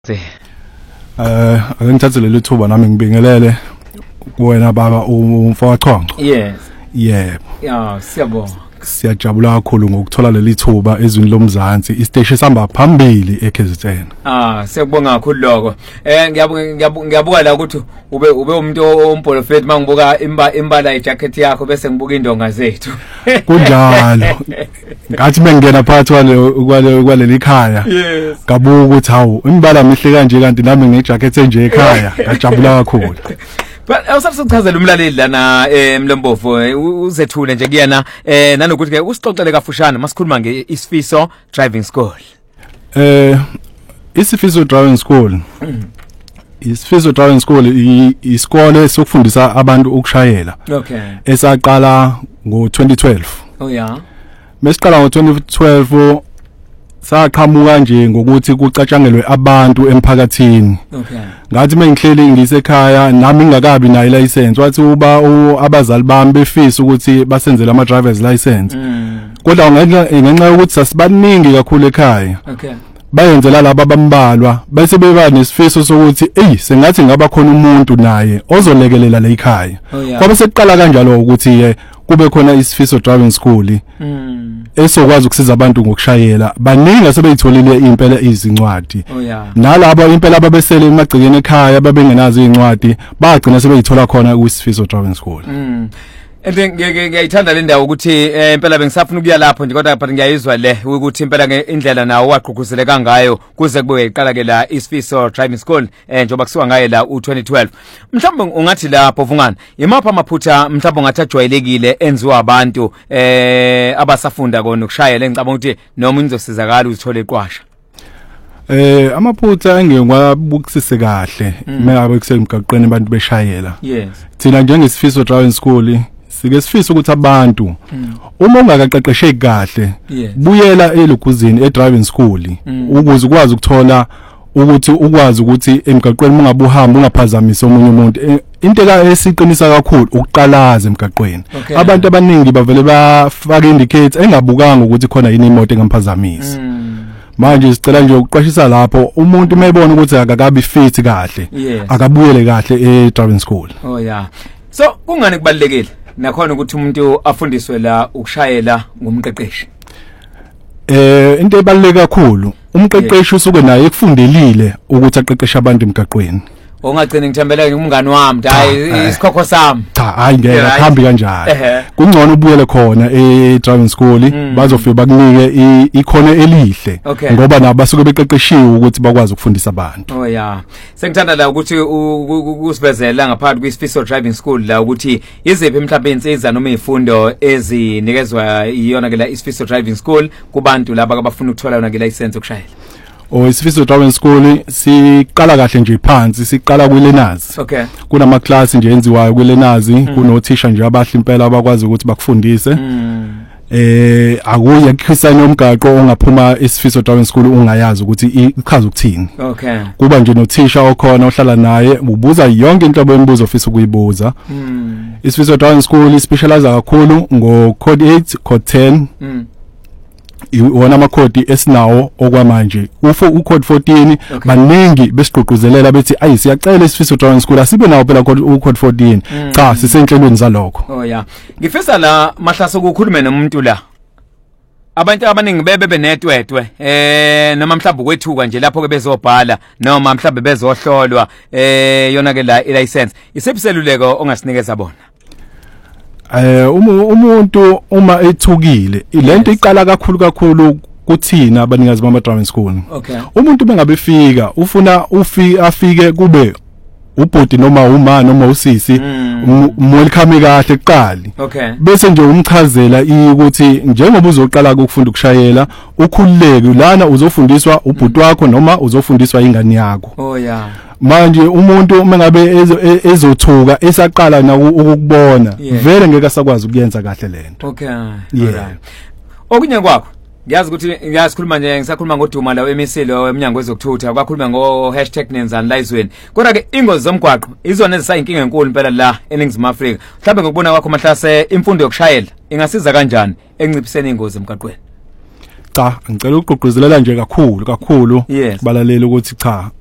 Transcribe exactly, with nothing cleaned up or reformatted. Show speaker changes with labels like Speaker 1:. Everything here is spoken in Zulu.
Speaker 1: Eh ake ngithathe leli thuba nami ngibingelele kuwena baba umfowaqhonqo.
Speaker 2: Yes.
Speaker 1: Yebo.
Speaker 2: Yeah, siyabonga.
Speaker 1: Siyajabula kakhulu ngokuthola leli thuba ezweni lomzansi isiteshi sihamba phambili eK Z N.
Speaker 2: Ah, siyabonga kakhulu lokho. Eh ngiyabuka ngiyabuka la ukuthi ube ube umuntu omprofeti mangibuka imba imbala ijacket yakho bese ngibuka indonga zethu.
Speaker 1: Kunjalo. Ngathi mengena phakathi kwale kwaleli khaya.
Speaker 2: Yes.
Speaker 1: Ngabuka ukuthi hawu imbala mihle kanje kanti nami ngejacket enje ekhaya. Ngajabula kakhulu.
Speaker 2: But awusakuchazela umlaleli lana eMlombofu uzethule nje kuyena eh nanokuthi ke usixoxele kafushane masikhuluma ngeIsifiso Driving School.
Speaker 1: Eh Isifiso Driving School. Isifiso Driving School isikole sokufundisa abantu ukushayela.
Speaker 2: Okay.
Speaker 1: Esaqala ngo twenty twelve.
Speaker 2: Oh yeah.
Speaker 1: Mesiqala ngo twenty twelve saqhamuka nje ngokuthi kucatshangelwe abantu emphakathini.
Speaker 2: Okay.
Speaker 1: Ngathi mengihleli ngisekhaya nami ngingakabi nayo license wathi uba abazali bami befisa ukuthi basenzele ama driver's license. Kodwa ngenxa yokuthi sasibaningi kakhulu ekhaya.
Speaker 2: Okay.
Speaker 1: Bayenzela laba bambalwa bese beba nesifiso sokuthi ey sengathi ngaba khona umuntu naye ozolekelela la ekhaya. Kwabe sekuqala kanjalo ukuthi kube khona Isifiso Driving School.
Speaker 2: Mm.
Speaker 1: Esokwazi ukusiza abantu ngokushayela baningi asebeyitholile impela izincwadi.
Speaker 2: Oh yeah.
Speaker 1: Nalabo impela ababesele emagcikeni ekhaya babengenazo izincwadi bagcina sebeyithola khona kuIsifiso Driving School.
Speaker 2: Mm. Ende ngiyayithanda le ndawo ukuthi impela bengisafuna ukuya lapho nje kodwa but ngiyayizwa le ukuthi impela indlela nawo waqhuqhuzeleka ngayo kuze kube iqala ke la Isifiso Driving School eh njoba kusiwa ngaye la u twenty twelve. Mhlawumbe ungathi lapho Vungani imapha amaphutha mhlawumbe ngathi ajwayelekile enziwa abantu eh abasafunda kona ukushayela engicabanga ukuthi noma unizosizakala uzithole iqwasha.
Speaker 1: Eh amaphutha engikwabukisise kahle mengabe kusemgaqweni abantu beshayela.
Speaker 2: Yes.
Speaker 1: Thina njengesifiso Driving School sike sifisa ukuthi abantu uma ungakaqeqesheki kahle buyela eluguzini eDriving School ukuze ukwazi ukuthola ukuthi ukwazi ukuthi emgaqweni ungabuhamba ungaphazamisa omunye umuntu. Into esiqinisa kakhulu ukuqalaza emgaqweni. Abantu abaningi bavele bafaka indicate engabukanga ukuthi khona yini imoto engamphazamisa. Manje sicela nje ukuqwashisa lapho umuntu mayebona ukuthi akakabi fit kahle akabuyele kahle eDriving School.
Speaker 2: Oh yeah. So kungani kubalekile nakhona ukuthi umuntu afundiswe la ukushayela ngumqeqeshi?
Speaker 1: Eh into ebaluleke kakhulu umqeqeshi usuke naye ekufundelile ukuthi aqeqeshe abantu emgaqweni.
Speaker 2: Ongagcina ngithembele umngani wami hayi isikhokho sami.
Speaker 1: Cha hayi ngeke akhambi kanjalo. Kungcono ubuyele khona eDriving School bazofika bakunike ikhono elihle ngoba nabo basuke beqeqeshiwe ukuthi bakwazi ukufundisa abantu.
Speaker 2: Oh yeah. Sengithanda la ukuthi usivezela ngaphakathi kwiSifiso Driving School la ukuthi iziphi mhlawumbe insiza noma izifundo ezinikezwa iyona ke la iSifiso Driving School kubantu laba abafuna ukuthola yona ke license yokushayela.
Speaker 1: O Isifiso Driving School siqala kahle nje phansi siqala kwilearners.
Speaker 2: Okay.
Speaker 1: Kunama class nje enziwayo kwilearners kunothisha nje abahle impela abakwazi ukuthi bakufundise. Eh akuye kukhrisana umgaqo ongaphuma eSifiso Driving School ungayazi ukuthi ichaza ukuthini.
Speaker 2: Okay.
Speaker 1: Kuba nje nothisha okhona ohlala naye ubuza yonke into abayimbuzo ofisa ukuyibuza. iSifiso Driving School specialize kakhulu ngo code eight code ten. Iwona amakhodi esinawo okwamanje ufo ucode fourteen baningi besigqugquzelela bethi ayi siyacela iSifiso Driving School asibe nawo phela ucode fourteen cha sisenhlelweni zalokho.
Speaker 2: Oh yeah. Ngifisa la mahlasa ukukhuluma nomuntu la abantu abaningi bebe benetwetwe eh noma mhlawumbe kwethuka nje lapho ke bezobhala noma mhlawumbe bezohlolwa eh yona ke la license isiphiseluleko ongasinikeza bona.
Speaker 1: Eh umuntu uma ethukile lento iqala kakhulu kakhulu kuthina abanikazi bama Driving School.
Speaker 2: Okay.
Speaker 1: Umuntu bengabefika ufuna ufi afike kube ubhodi noma uma noma usisi welcome kahle eqali.
Speaker 2: Okay.
Speaker 1: Bese nje umchazela ukuthi njengoba uzoqala ukufunda ukushayela ukhululeke lana uzofundiswa ubhodi wakho noma uzofundiswa ingane yakho.
Speaker 2: Oh yeah.
Speaker 1: Manje umuntu mengabe ezothuka esaqala na ukubona vele ngeke asakwazi ukuyenza kahle lento.
Speaker 2: Okay. Alright. Okunye kwakho ngiyazi ukuthi ngiyasikhuluma nje ngisakhuluma ngoduma la emisilo eminyango wezokuthutha kwakhuluma ngo hashtag nenzani la izweni kodwa ke ingozi zomgwaqo izona ezisayinkinga enkulu impela la eNingizimu Afrika. Mhlawumbe ngokubona kwakho mahlase imfundo yokushayela ingasiza kanjani enciphiseni ingozi emgaqweni?
Speaker 1: Cha ngicela ukugqugquzelela nje kakhulu kakhulu kubalaleli ukuthi cha